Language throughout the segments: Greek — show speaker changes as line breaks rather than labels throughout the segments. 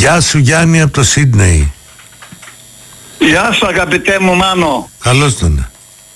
Γεια σου Γιάννη από το Σίδνεϊ.
Γεια σου αγαπητέ μου Μάνο.
Καλώς τον.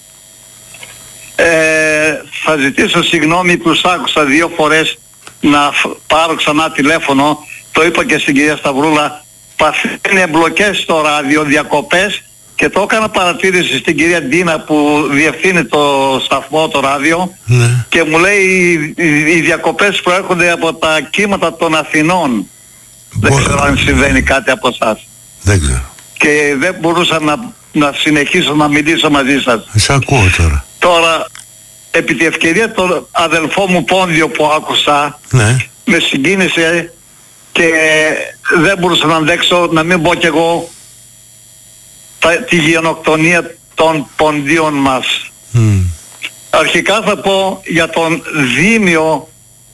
Θα ζητήσω συγγνώμη που σ' άκουσα 2 φορές να πάρω ξανά τηλέφωνο. Το είπα και στην κυρία Σταυρούλα. Παθαίνει εμπλοκές στο ράδιο, διακοπές, και το έκανα παρατήρηση στην κυρία Ντίνα που διευθύνει το σταθμό, το ράδιο,
Ναι.
και μου λέει οι διακοπές προέρχονται από τα κύματα των Αθηνών. Δεν ξέρω αν συμβαίνει κάτι από εσάς.
Δεν ξέρω.
Και δεν μπορούσα να συνεχίσω να μιλήσω μαζί σας.
Σε ακούω τώρα.
Τώρα, επί τη ευκαιρία τον αδελφό μου Πόνδιο που άκουσα,
Ναι.
με συγκίνησε και δεν μπορούσα να αντέξω να μην πω κι εγώ τη γενοκτονία των ποντίων μας. Αρχικά θα πω για τον Δήμιο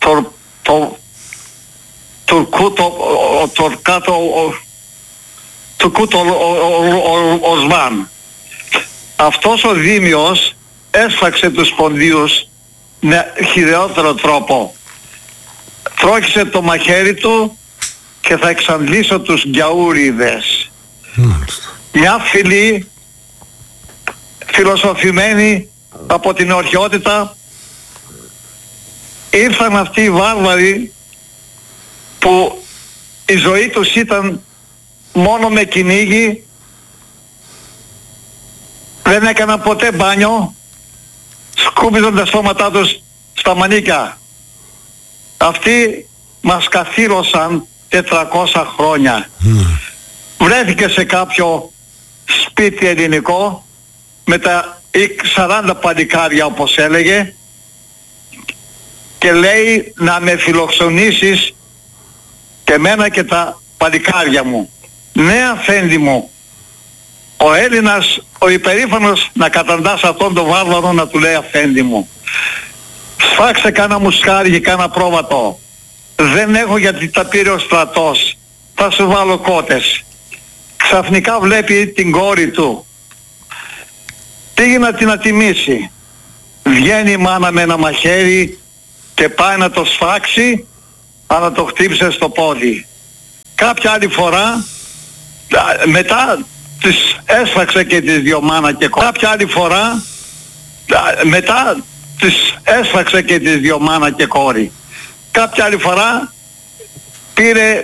Τουρκούτο Οσμάν. Αυτός ο Δήμιος έσφαξε τους ποντίους με χειρότερο τρόπο. Τρώγησε το μαχαίρι του και θα εξαντλήσω τους γκιαούριδες. Μια φυλή φιλοσοφημένη από την ορχαιότητα, ήρθαν αυτοί οι βάρβαροι που η ζωή τους ήταν μόνο με κυνήγι, δεν έκαναν ποτέ μπάνιο, σκούπιζαν τα στόματά τους στα μανίκια. Αυτοί μας καθήρωσαν 400 χρόνια. Βρέθηκε σε κάποιο σπίτι ελληνικό με τα 40 παλικάρια όπως έλεγε, και λέει να με φιλοξενήσεις και εμένα και τα παλικάρια μου. Ναι αφέντη μου, ο Έλληνας ο υπερήφανος να καταντά σε αυτόν τον βάρβαρο να του λέει αφέντη μου. Σφάξε κάνα μουσκάρι και κάνα πρόβατο. Δεν έχω γιατί τα πήρε ο στρατός. Θα σου βάλω κότες. Ξαφνικά βλέπει την κόρη του. Πήγε να την ατιμήσει. Βγαίνει η μάνα με ένα μαχαίρι και πάει να το σφάξει, αλλά το χτύπησε στο πόδι. Κάποια άλλη φορά, μετά τις έσφαξε και τις 2 μάνα και κόρη. Κάποια άλλη φορά, μετά τις έσφαξε και τις 2 μάνα και κόρη. Κάποια άλλη φορά πήρε